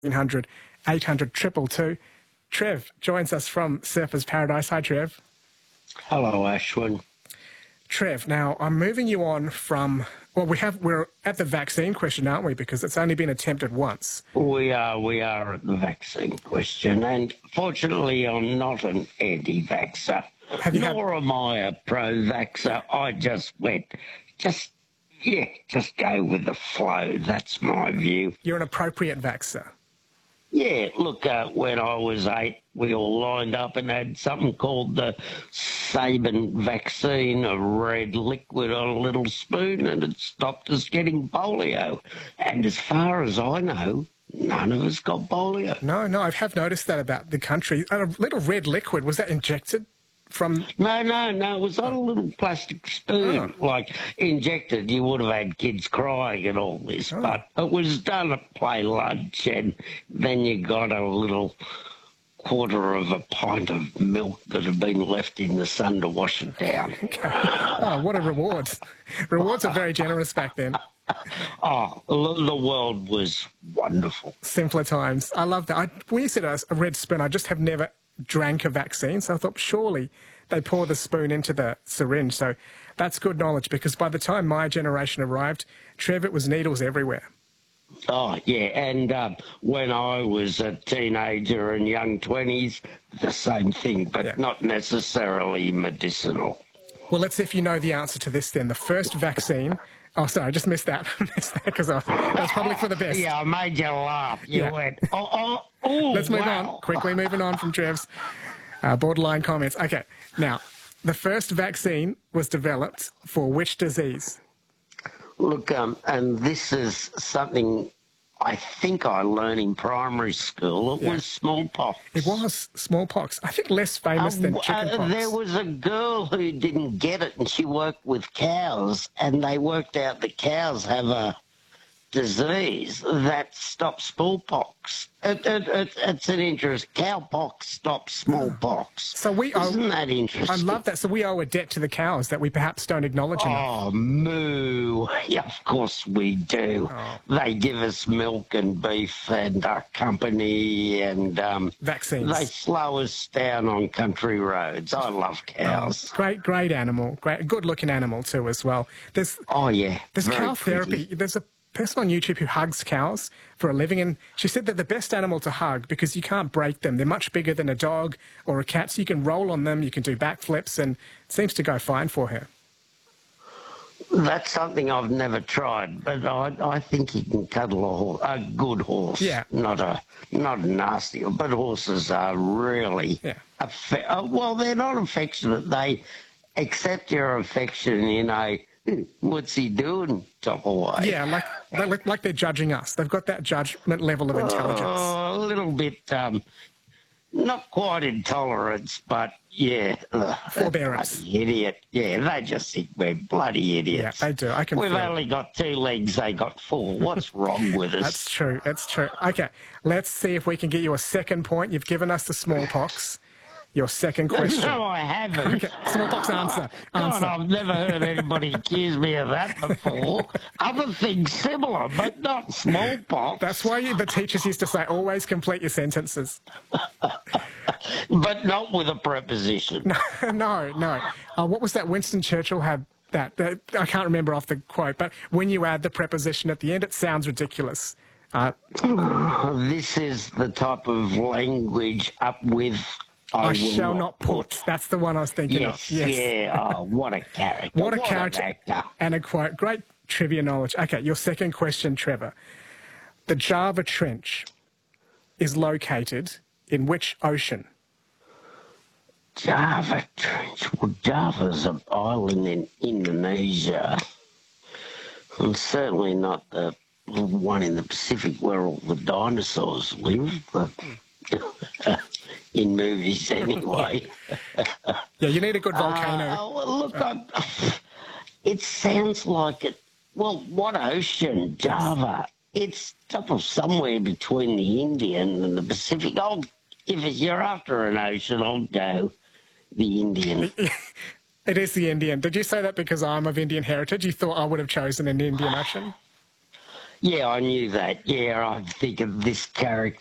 800 222. Trev joins us from Surfers Paradise. Hi, Trev. Hello, Ashwin. Trev, now I'm moving you on from, well, we're at the vaccine question, aren't we? Because it's only been attempted once. We are at the vaccine question, and fortunately I'm not an anti-vaxxer, nor am I a pro-vaxxer. I just go with the flow. That's my view. You're an appropriate vaxxer. Yeah, look, when I was 8, we all lined up and had something called the Sabin vaccine, a red liquid on a little spoon, and it stopped us getting polio. And as far as I know, none of us got polio. No, I have noticed that about the country. A little red liquid, was that injected? No, it was on a little plastic spoon, like injected. You would have had kids crying and all this, but it was done at play lunch, and then you got a little quarter of a pint of milk that had been left in the sun to wash it down. Okay. Oh, what a reward. Rewards are very generous back then. Oh, the world was wonderful. Simpler times. I love that. When you said a red spoon, I just have never drank a vaccine, so I thought surely they pour the spoon into the syringe. So that's good knowledge, because by the time my generation arrived, Trev, it was needles everywhere. Oh, yeah, and when I was a teenager and young 20s, the same thing, but not necessarily medicinal. Well, let's see if you know the answer to this then. The first vaccine... Oh, sorry, I just missed that. Because that was probably for the best. Yeah, I made you laugh. You went, oh, let's move on. Quickly moving on from Trev's borderline comments. Okay, now, the first vaccine was developed for which disease? Look, and this is something I think I learned in primary school. It was smallpox. It was smallpox. I think less famous than chickenpox. There was a girl who didn't get it, and she worked with cows, and they worked out that cows have a disease that stops smallpox. It's an interest. Cowpox stops smallpox. So Isn't that interesting? I love that. So we owe a debt to the cows that we perhaps don't acknowledge enough. Oh, moo. Yeah, of course we do. They give us milk and beef and company and vaccines. They slow us down on country roads. I love cows. Great animal. Good-looking animal too as well. There's cow therapy. There's a person on YouTube who hugs cows for a living, and she said that the best animal to hug, because you can't break them. They're much bigger than a dog or a cat, so you can roll on them, you can do backflips, and it seems to go fine for her. That's something I've never tried, but I think you can cuddle a good horse. Yeah. Not a nasty, but horses are really, well, they're not affectionate. They accept your affection in a, what's he doing type of way. Yeah, like they're judging us. They've got that judgment level of intelligence. A little bit, not quite intolerance, but forbearance. Bloody idiot. Yeah, they just think we're bloody idiots. Yeah, they do. We've only got 2 legs, they got 4. What's wrong with us? That's true. Okay, let's see if we can get you a second point. You've given us the smallpox. Your second question. No, I haven't. Okay. Smallpox answer. God, I've never heard anybody accuse me of that before. Other things similar, but not smallpox. That's why the teachers used to say, always complete your sentences. But not with a preposition. No. What was that? Winston Churchill had that. I can't remember off the quote, but when you add the preposition at the end, it sounds ridiculous. This is the type of language up with... I shall not put. That's the one I was thinking of. Yes. Yeah. Oh, what a character. What a character. Actor. And a quote. Great trivia knowledge. Okay, your second question, Trevor. The Java Trench is located in which ocean? Java Trench. Well, Java's an island in Indonesia. And certainly not the one in the Pacific where all the dinosaurs live. But in movies anyway. Yeah, you need a good volcano. Look, it sounds like it. Well, what ocean? Java. It's somewhere between the Indian and the Pacific. If you're after an ocean, I'll go the Indian. It is the Indian. Did you say that because I'm of Indian heritage? You thought I would have chosen an Indian ocean? Yeah, I knew that. Yeah, I think of this character